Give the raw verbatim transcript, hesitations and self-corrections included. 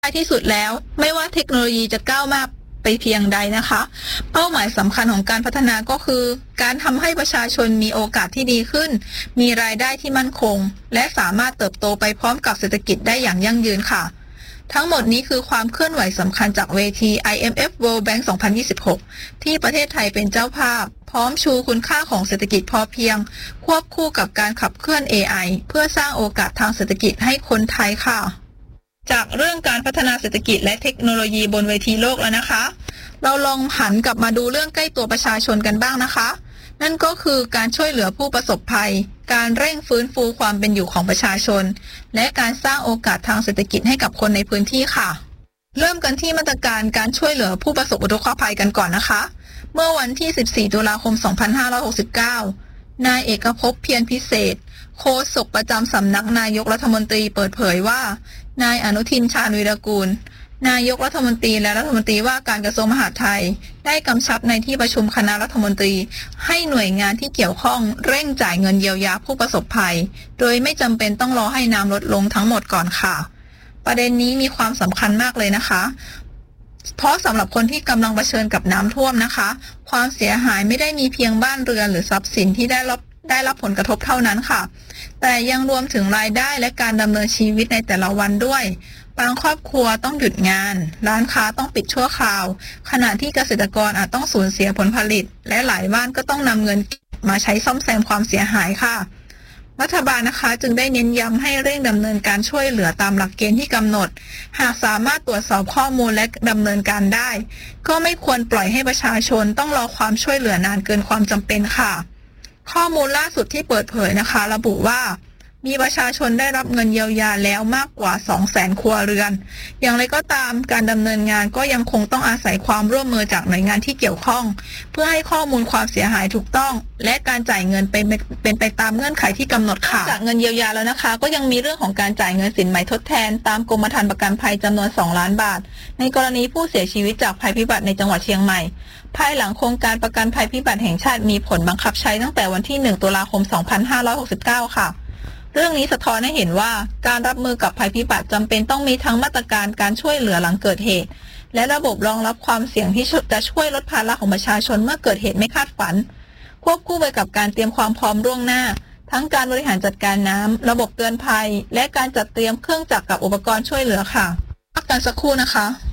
ท้ายที่สุดแล้วไม่ว่าเทคโนโลยีจะก้าวมากไปเพียงใดนะคะเป้าหมายสำคัญของการพัฒนาก็คือการทำให้ประชาชนมีโอกาสที่ดีขึ้นมีรายได้ที่มั่นคงและสามารถเติบโตไปพร้อมกับเศรษฐกิจได้อย่างยั่งยืนค่ะทั้งหมดนี้คือความเคลื่อนไหวสำคัญจากเวที ไอ เอ็ม เอฟ World Bank สองพันยี่สิบหกที่ประเทศไทยเป็นเจ้าภาพพร้อมชูคุณค่าของเศรษฐกิจพอเพียงควบคู่กับการขับเคลื่อน เอ ไอ เพื่อสร้างโอกาสทางเศรษฐกิจให้คนไทยค่ะจากเรื่องการพัฒนาเศรษฐกิจและเทคโนโลยีบนเวทีโลกแล้วนะคะเราลองหันกลับมาดูเรื่องใกล้ตัวประชาชนกันบ้างนะคะนั่นก็คือการช่วยเหลือผู้ประสบภัยการเร่งฟื้นฟูความเป็นอยู่ของประชาชนและการสร้างโอกาสทางเศรษฐกิจให้กับคนในพื้นที่ค่ะเริ่มกันที่มาตรการการช่วยเหลือผู้ประสบอุทกภัยกันก่อนนะคะเมื่อวันที่สิบสี่ตุลาคมสองพันห้าร้อยหกสิบเก้านายเอกภพเพียรพิเศษโฆษกประจำสำนักนายกรัฐมนตรีเปิดเผยว่านายอนุทินชาญวีรกูลนายกรัฐมนตรีและรัฐมนตรีว่าการกระทรวงมหาดไทยได้กำชับในที่ประชุมคณะรัฐมนตรีให้หน่วยงานที่เกี่ยวข้องเร่งจ่ายเงินเยียวยาผู้ประสบภัยโดยไม่จำเป็นต้องรอให้น้ำลดลงทั้งหมดก่อนค่ะประเด็นนี้มีความสำคัญมากเลยนะคะเพราะสำหรับคนที่กำลังเผชิญกับน้ำท่วมนะคะความเสียหายไม่ได้มีเพียงบ้านเรือนหรือทรัพย์สินที่ได้รับได้รับผลกระทบเท่านั้นค่ะแต่ยังรวมถึงรายได้และการดำเนินชีวิตในแต่ละวันด้วยบางครอบครัวต้องหยุดงานร้านค้าต้องปิดชั่วคราวขณะที่เกษตรกรอาจต้องสูญเสียผลผลิตและหลายบ้านก็ต้องนำเงินมาใช้ซ่อมแซมความเสียหายค่ะรัฐบาลนะคะจึงได้เน้นย้ำให้เร่งดำเนินการช่วยเหลือตามหลักเกณฑ์ที่กำหนดหากสามารถตรวจสอบข้อมูลและดำเนินการได้ก็ไม่ควรปล่อยให้ประชาชนต้องรอความช่วยเหลือนานเกินความจำเป็นค่ะข้อมูลล่าสุดที่เปิดเผยนะคะระบุว่ามีประชาชนได้รับเงินเยียวยาแล้วมากกว่า สองแสน ครัวเรือนอย่างไรก็ตามการดำเนินงานก็ยังคงต้องอาศัยความร่วมมือจากหน่วยงานที่เกี่ยวข้องเพื่อให้ข้อมูลความเสียหายถูกต้องและการจ่ายเงินเป็นเป็นไปตามเงื่อนไขที่กำหนดค่ะจากเงินเยียวยาแล้วนะคะก็ยังมีเรื่องของการจ่ายเงินสินไหมทดแทนตามกรมธรรม์ประกันภัยจำนวนสองล้านบาทในกรณีผู้เสียชีวิตจากภัยพิบัติในจังหวัดเชียงใหม่ภายหลังโครงการประกันภัยพิบัติแห่งชาติมีผลบังคับใช้ตั้งแต่วันที่หนึ่งตุลาคมสองพันห้าร้อยหกสิบเก้าค่ะเรื่องนี้สะท้อนให้เห็นว่าการรับมือกับภัยพิบัติจำเป็นต้องมีทั้งมาตรการการช่วยเหลือหลังเกิดเหตุและระบบรองรับความเสี่ยงที่จะช่วยลดภาระของประชาชนเมื่อเกิดเหตุไม่คาดฝันควบคู่ไปกับการเตรียมความพร้อมล่วงหน้าทั้งการบริหารจัดการน้ำระบบเตือนภัยและการจัดเตรียมเครื่องจักรกับอุปกรณ์ช่วยเหลือค่ะพักกันสักครู่นะคะ